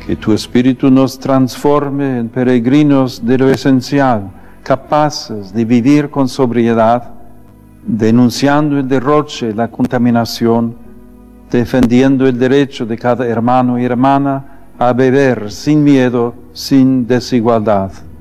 Que tu Espíritu nos transforme en peregrinos de lo esencial, capaces de vivir con sobriedad, denunciando el derroche, la contaminación, defendiendo el derecho de cada hermano y hermana a beber sin miedo, sin desigualdad.